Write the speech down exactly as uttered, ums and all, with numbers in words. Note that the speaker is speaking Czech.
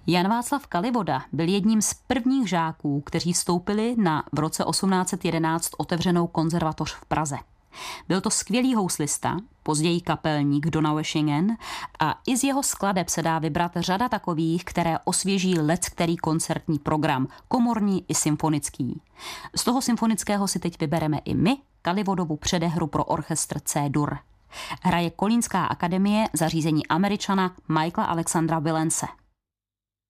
Jan Václav Kalivoda byl jedním z prvních žáků, kteří vstoupili na v roce osmnáct set jedenáct otevřenou konzervatoř v Praze. Byl to skvělý houslista, později kapelník Donau Eschingen, a i z jeho skladeb se dá vybrat řada takových, které osvěží leckterý koncertní program, komorní i symfonický. Z toho symfonického si teď vybereme i my Kalivodovu předehru pro orchestr C-dur. Hraje Kolínská akademie, zařízení Američana Michaela Alexandra Willense.